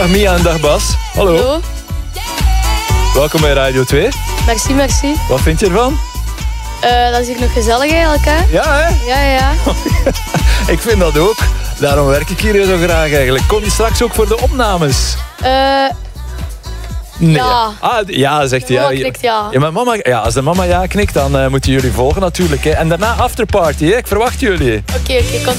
Dag Mia en dag Bas. Hallo. Hallo. Welkom bij Radio 2. Merci, merci. Wat vind je ervan? Dat is hier nog gezellig eigenlijk, hè? Ja, hè? Ja. Ik vind dat ook. Daarom werk ik hier zo graag eigenlijk. Kom je straks ook voor de opnames? Nee. Ja. Ja, zegt hij. Mama knikt ja. Ja, maar mama, ja, als de mama ja knikt, dan moeten jullie volgen natuurlijk. Hè. En daarna afterparty, hè. Ik verwacht jullie. Oké, komt